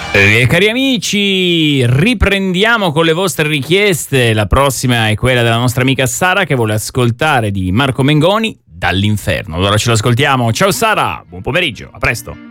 Cari amici, riprendiamo con le vostre richieste. La prossima è quella della nostra amica Sara che vuole ascoltare di Marco Mengoni Dall'inferno. Allora ce l'ascoltiamo. Ciao Sara, buon pomeriggio, a presto.